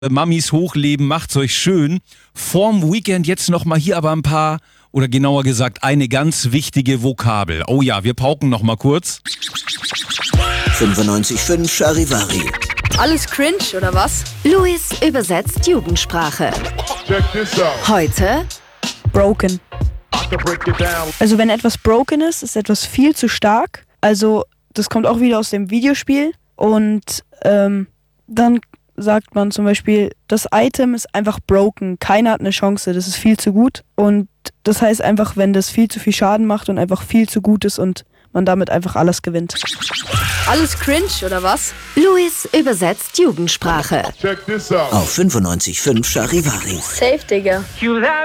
Mamis hochleben, macht's euch schön. Vorm Weekend jetzt nochmal hier aber ein paar, oder genauer gesagt eine ganz wichtige Vokabel. Oh ja, wir pauken nochmal kurz. 95.5 Charivari. Alles cringe, oder was? Luis übersetzt Jugendsprache. Heute broken. Also wenn etwas broken ist etwas viel zu stark. Also das kommt auch wieder aus dem Videospiel. Und dann sagt man zum Beispiel, das Item ist einfach broken. Keiner hat eine Chance, das ist viel zu gut. Und das heißt einfach, wenn das viel zu viel Schaden macht und einfach viel zu gut ist und man damit einfach alles gewinnt. Alles cringe, oder was? Luis übersetzt Jugendsprache. Auf 95.5 Charivari. Safe, Digga.